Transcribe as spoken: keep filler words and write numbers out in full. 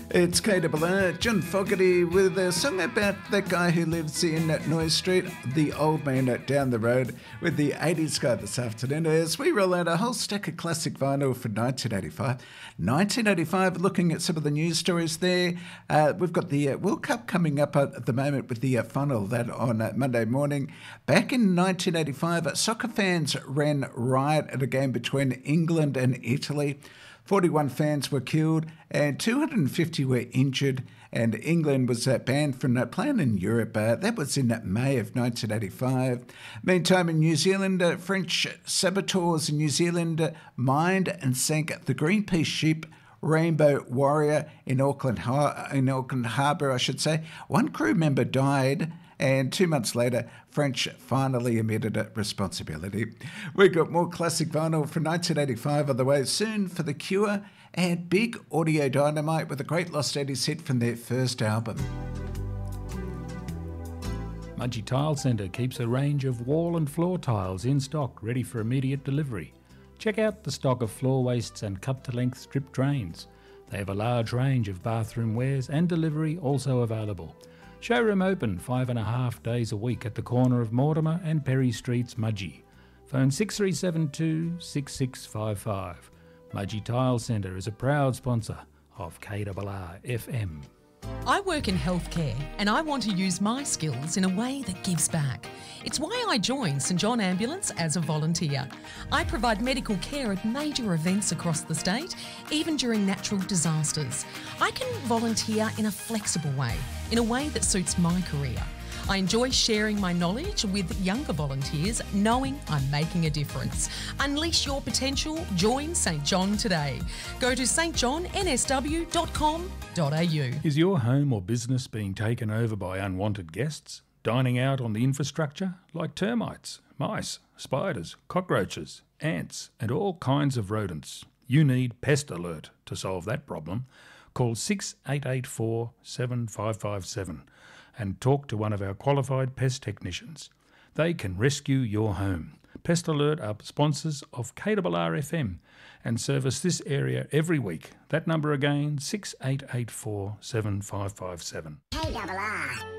It's K R R, John Fogarty with a song about that guy who lives in Noise Street, the old man down the road with the eighties guy this afternoon as we roll out a whole stack of classic vinyl for nineteen eighty-five. nineteen eighty-five, looking at some of the news stories there. Uh, we've got the uh, World Cup coming up at the moment with the uh, funnel, that on uh, Monday morning. Back in nineteen eighty-five, soccer fans ran riot at a game between England and Italy. forty-one fans were killed and two hundred fifty were injured, and England was uh, banned from uh, playing in Europe. Uh, that was in May of nineteen eighty-five. Meantime, in New Zealand, uh, French saboteurs in New Zealand uh, mined and sank the Greenpeace ship Rainbow Warrior in Auckland, Har- in Auckland Harbour, I should say. One crew member died, and two months later, French finally admitted responsibility. We've got more classic vinyl from nineteen eighty-five on the way soon for The Cure and Big Audio Dynamite with a great Lost eighties hit from their first album. Mudgee Tile Centre keeps a range of wall and floor tiles in stock, ready for immediate delivery. Check out the stock of floor wastes and cut-to-length strip drains. They have a large range of bathroom wares and delivery also available. Showroom open five and a half days a week at the corner of Mortimer and Perry Streets, Mudgee. Phone six three seven two, six six five five. Mudgee Tile Centre is a proud sponsor of K R R F M. I work in healthcare and I want to use my skills in a way that gives back. It's why I joined St John Ambulance as a volunteer. I provide medical care at major events across the state, even during natural disasters. I can volunteer in a flexible way, in a way that suits my career. I enjoy sharing my knowledge with younger volunteers, knowing I'm making a difference. Unleash your potential. Join St John today. Go to s t john n s w dot com dot a u. Is your home or business being taken over by unwanted guests? Dining out on the infrastructure like termites, mice, spiders, cockroaches, ants and all kinds of rodents? You need Pest Alert to solve that problem. Call six eight eight four, seven five five seven and talk to one of our qualified pest technicians. They can rescue your home. Pest Alert are sponsors of K R R F M and service this area every week. That number again, six eight eight four, seven five five seven. K R R